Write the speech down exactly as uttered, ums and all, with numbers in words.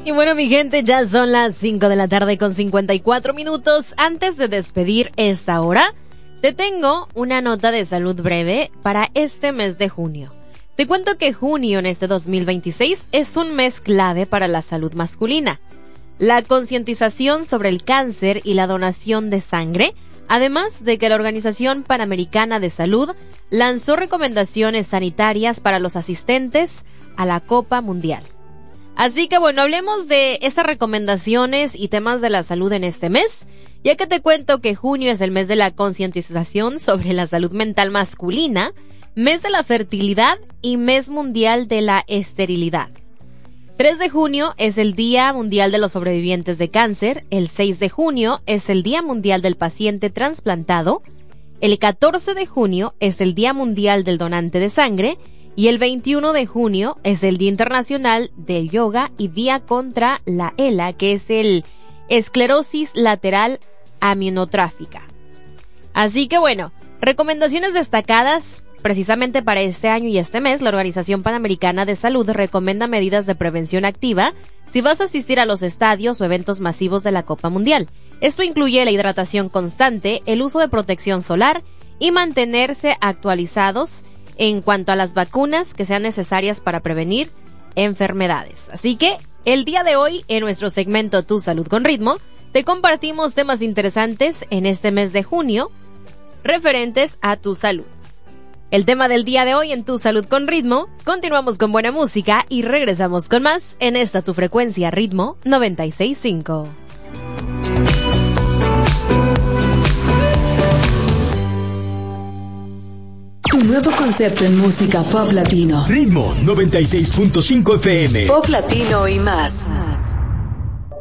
Y bueno, mi gente, ya son las cinco de la tarde con cincuenta y cuatro minutos. Antes de despedir esta hora, te tengo una nota de salud breve para este mes de junio. Te cuento que junio en este dos mil veintiséis es un mes clave para la salud masculina. La concientización sobre el cáncer y la donación de sangre, además de que la Organización Panamericana de Salud lanzó recomendaciones sanitarias para los asistentes a la Copa Mundial. Así que bueno, hablemos de esas recomendaciones y temas de la salud en este mes, ya que te cuento que junio es el mes de la concientización sobre la salud mental masculina, mes de la fertilidad y mes mundial de la esterilidad. tres de junio es el Día Mundial de los Sobrevivientes de Cáncer, el seis de junio es el Día Mundial del Paciente Trasplantado, el catorce de junio es el Día Mundial del Donante de Sangre, y el veintiuno de junio es el Día Internacional del Yoga y Día contra la E L A, que es el esclerosis lateral amiotrófica. Así que bueno, recomendaciones destacadas precisamente para este año y este mes. La Organización Panamericana de Salud recomienda medidas de prevención activa si vas a asistir a los estadios o eventos masivos de la Copa Mundial. Esto incluye la hidratación constante, el uso de protección solar y mantenerse actualizados en cuanto a las vacunas que sean necesarias para prevenir enfermedades. Así que el día de hoy, en nuestro segmento Tu Salud con Ritmo, te compartimos temas interesantes en este mes de junio referentes a tu salud. El tema del día de hoy en Tu Salud con Ritmo, continuamos con buena música y regresamos con más en esta tu frecuencia Ritmo noventa y seis punto cinco. Tu nuevo concepto en música pop latino. Ritmo noventa y seis punto cinco F M. Pop latino y más.